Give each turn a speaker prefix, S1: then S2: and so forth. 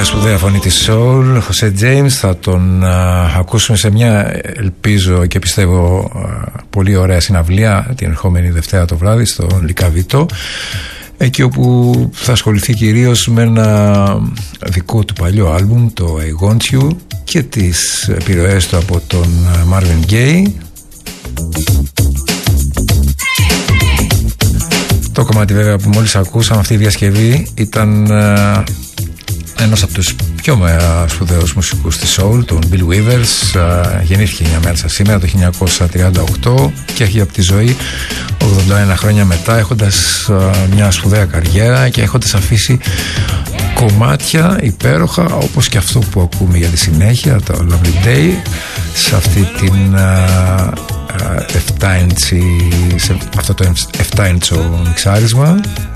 S1: Μια σπουδαία φωνή της soul, Jose James. Θα τον ακούσουμε σε μια, ελπίζω και πιστεύω, πολύ ωραία συναυλία την ερχόμενη Δευτέρα το βράδυ στο Λικαβιτό, εκεί όπου θα ασχοληθεί κυρίως με ένα δικό του παλιό άλμπουμ, το I Want You, και τις επιρροές του από τον Marvin Gaye. Το κομμάτι βέβαια που μόλις ακούσαμε, αυτή η διασκευή, ήταν ένας από τους πιο σπουδαίους μουσικούς της soul, τον Bill Withers. Γεννήθηκε μια μέρα σήμερα το 1938 και έχει από τη ζωή 81 χρόνια μετά, έχοντας μια σπουδαία καριέρα και έχοντας αφήσει κομμάτια υπέροχα, όπως και αυτό που ακούμε για τη συνέχεια, το Lovely Day, σε αυτή την 7 inch, σε αυτό το 7 inch μιξάρισμα.